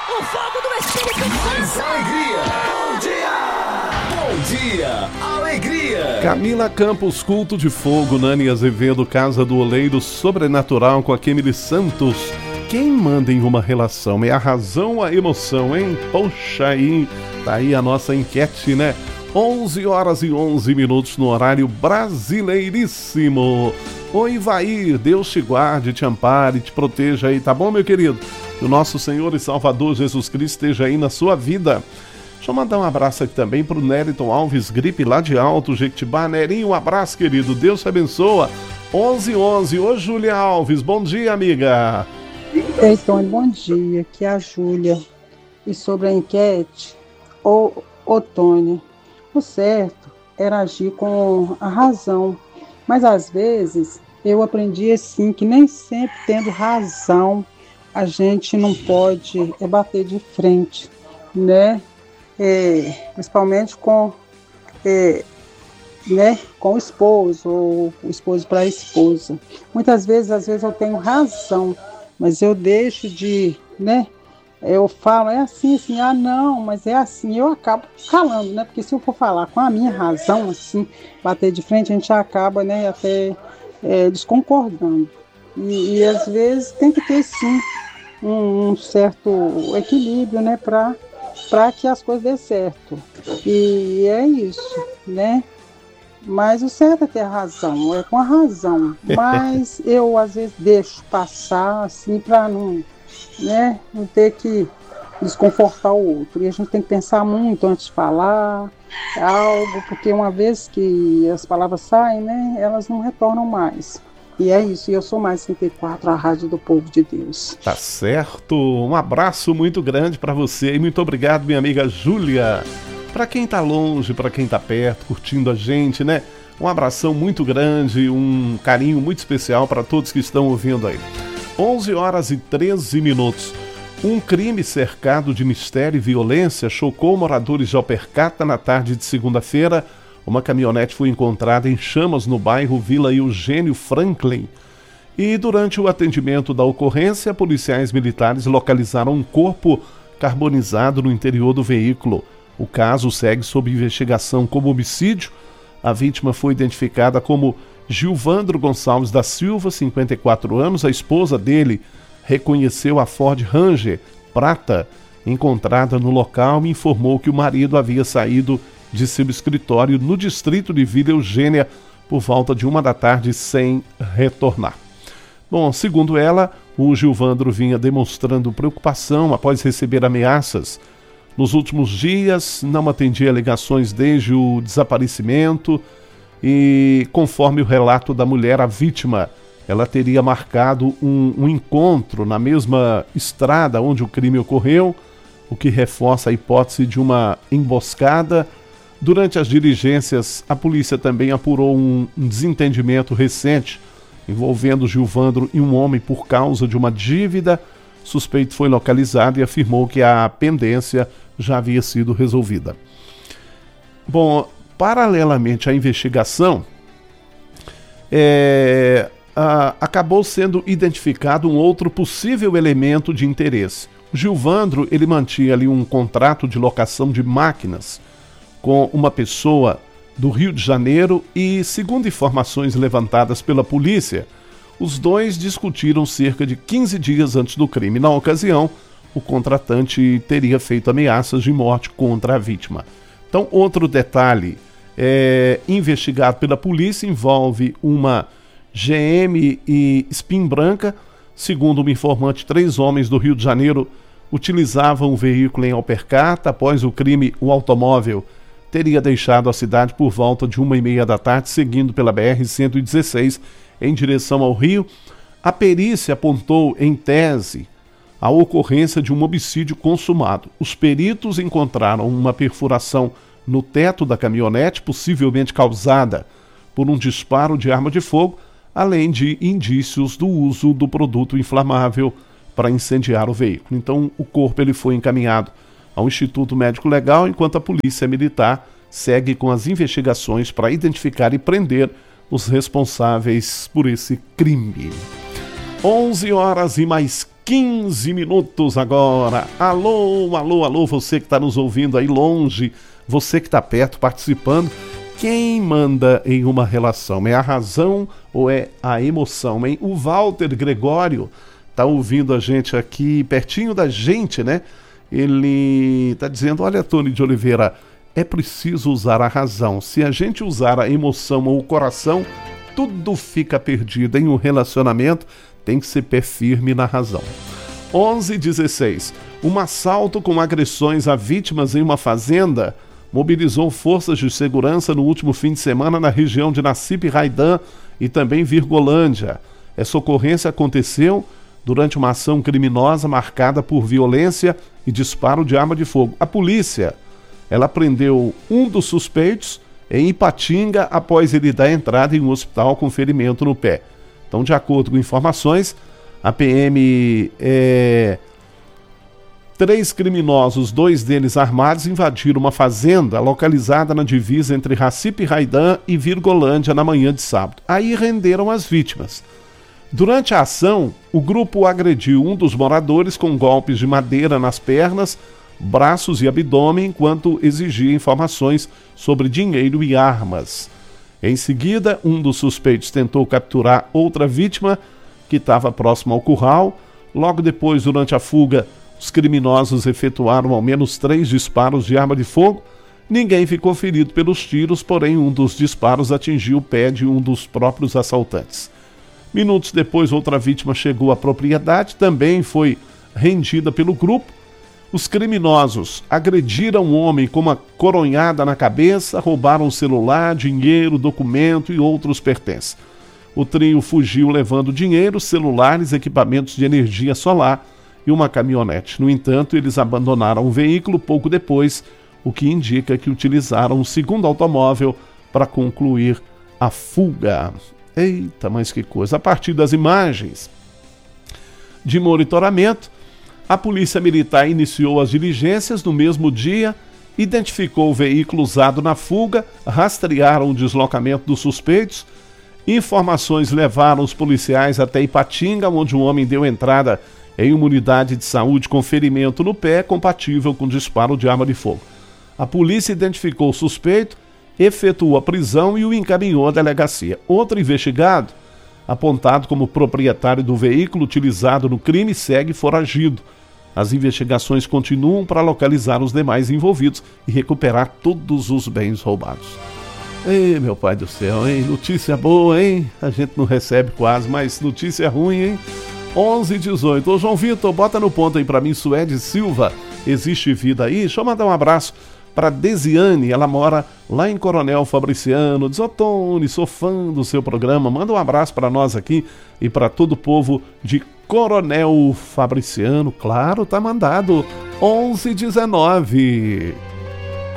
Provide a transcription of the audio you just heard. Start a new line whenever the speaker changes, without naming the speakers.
O fogo do Espírito Santo.
Alegria. Bom dia. Bom dia. Alegria.
Camila Campos, Culto de Fogo. Nani Azevedo, Casa do Oleiro, Sobrenatural com a Kemily Santos. Quem manda em uma relação é a razão ou a emoção, hein? Poxa, aí tá aí a nossa enquete, né? 11h11 no horário brasileiríssimo. Oi, Ivair, Deus te guarde, te ampare, te proteja aí, tá bom, meu querido? Que o nosso Senhor e Salvador Jesus Cristo esteja aí na sua vida. Deixa eu mandar um abraço aqui também pro Nériton Alves Gripe, lá de Alto, Jequitibá. Nerinho, um abraço, querido, Deus te abençoa. 11h11, ô Júlia Alves, bom dia, amiga.
Ei, Tony, bom dia, aqui é a Júlia. E sobre a enquete, ô Tony, o certo era agir com a razão, mas às vezes eu aprendi assim, que nem sempre tendo razão, a gente não pode bater de frente, né? Principalmente com o esposo, ou o esposo para a esposa. Muitas vezes, eu tenho razão, mas eu deixo de, eu falo, é assim, não, mas é assim, eu acabo calando, né, porque se eu for falar com a minha razão, assim, bater de frente, a gente acaba, até desconcordando, e às vezes tem que ter, sim, um certo equilíbrio, né, para que as coisas dê certo, e é isso, né. Mas o certo é ter razão, é com a razão. Mas eu, às vezes, deixo passar, assim, para não ter que desconfortar o outro. E a gente tem que pensar muito antes de falar algo, porque uma vez que as palavras saem, elas não retornam mais. E é isso, e eu sou mais 54, a Rádio do Povo de Deus.
Tá certo, um abraço muito grande para você e muito obrigado, minha amiga Júlia. Para quem tá longe, para quem tá perto, curtindo a gente, né? Um abração muito grande, um carinho muito especial para todos que estão ouvindo aí. 11h13. Um crime cercado de mistério e violência chocou moradores de Alpercata na tarde de segunda-feira. Uma caminhonete foi encontrada em chamas no bairro Vila Eugênio Franklin. E durante o atendimento da ocorrência, policiais militares localizaram um corpo carbonizado no interior do veículo. O caso segue sob investigação como homicídio. A vítima foi identificada como Gilvandro Gonçalves da Silva, 54 anos. A esposa dele reconheceu a Ford Ranger prata encontrada no local e informou que o marido havia saído de seu escritório no distrito de Vila Eugênia por volta de 1 da tarde sem retornar. Bom, segundo ela, o Gilvandro vinha demonstrando preocupação após receber ameaças. Nos últimos dias, não atendia ligações desde o desaparecimento e, conforme o relato da mulher, a vítima, ela teria marcado um encontro na mesma estrada onde o crime ocorreu, o que reforça a hipótese de uma emboscada. Durante as diligências, a polícia também apurou um desentendimento recente envolvendo Gilvandro e um homem por causa de uma dívida. O suspeito foi localizado e afirmou que a pendência já havia sido resolvida. Bom, paralelamente à investigação, acabou sendo identificado um outro possível elemento de interesse. O Gilvandro, ele mantinha ali um contrato de locação de máquinas com uma pessoa do Rio de Janeiro e, segundo informações levantadas pela polícia, os dois discutiram cerca de 15 dias antes do crime. Na ocasião, o contratante teria feito ameaças de morte contra a vítima. Então, outro detalhe investigado pela polícia envolve uma GM e Spin branca. Segundo um informante, 3 homens do Rio de Janeiro utilizavam o veículo em Alpercata. Após o crime, o automóvel teria deixado a cidade por volta de 1h30 da tarde, seguindo pela BR-116 em direção ao Rio. A perícia apontou, em tese, a ocorrência de um homicídio consumado. Os peritos encontraram uma perfuração no teto da caminhonete, possivelmente causada por um disparo de arma de fogo, além de indícios do uso do produto inflamável para incendiar o veículo. Então, o corpo ele foi encaminhado ao Instituto Médico Legal, enquanto a Polícia Militar segue com as investigações para identificar e prender os responsáveis por esse crime. 11h mais 15 minutos agora. Alô, alô, alô, você que está nos ouvindo aí longe, você que está perto participando. Quem manda em uma relação? É a razão ou é a emoção, hein? O Walter Gregório está ouvindo a gente aqui, pertinho da gente, né? Ele está dizendo, olha, Tony de Oliveira, é preciso usar a razão. Se a gente usar a emoção ou o coração, tudo fica perdido em um relacionamento. Tem que ser pé firme na razão. 11:16. Um assalto com agressões a vítimas em uma fazenda mobilizou forças de segurança no último fim de semana na região de Nacipe Raidã e também Virgolândia. Essa ocorrência aconteceu durante uma ação criminosa marcada por violência e disparo de arma de fogo. A polícia, ela prendeu um dos suspeitos em Ipatinga após ele dar entrada em um hospital com ferimento no pé. Então, de acordo com informações, a PM, 3 criminosos, 2 deles armados, invadiram uma fazenda localizada na divisa entre Nacipe Raidã e Virgolândia na manhã de sábado. Aí renderam as vítimas. Durante a ação, o grupo agrediu um dos moradores com golpes de madeira nas pernas, braços e abdômen, enquanto exigia informações sobre dinheiro e armas. Em seguida, um dos suspeitos tentou capturar outra vítima que estava próxima ao curral. Logo depois, durante a fuga, os criminosos efetuaram ao menos 3 disparos de arma de fogo. Ninguém ficou ferido pelos tiros, porém um dos disparos atingiu o pé de um dos próprios assaltantes. Minutos depois, outra vítima chegou à propriedade, também foi rendida pelo grupo. Os criminosos agrediram o homem com uma coronhada na cabeça, roubaram celular, dinheiro, documento e outros pertences. O trio fugiu levando dinheiro, celulares, equipamentos de energia solar e uma caminhonete. No entanto, eles abandonaram o veículo pouco depois, o que indica que utilizaram um segundo automóvel para concluir a fuga. Eita, mas que coisa! A partir das imagens de monitoramento, a Polícia Militar iniciou as diligências no mesmo dia, identificou o veículo usado na fuga, rastrearam o deslocamento dos suspeitos. Informações levaram os policiais até Ipatinga, onde um homem deu entrada em uma unidade de saúde com ferimento no pé compatível com disparo de arma de fogo. A polícia identificou o suspeito, efetuou a prisão e o encaminhou à delegacia. Outro investigado, apontado como proprietário do veículo utilizado no crime, segue foragido. As investigações continuam para localizar os demais envolvidos e recuperar todos os bens roubados. Ei, meu pai do céu, hein? Notícia boa, hein? A gente não recebe quase, mas notícia ruim, hein? 11:18. Ô, João Vitor, bota no ponto aí pra mim, Suede Silva. Existe vida aí? Deixa eu mandar um abraço para Desiane, ela mora lá em Coronel Fabriciano. Diz, ô Tony, sou fã do seu programa, manda um abraço para nós aqui e para todo o povo de Coronel Fabriciano. Claro, tá mandado. 11:19.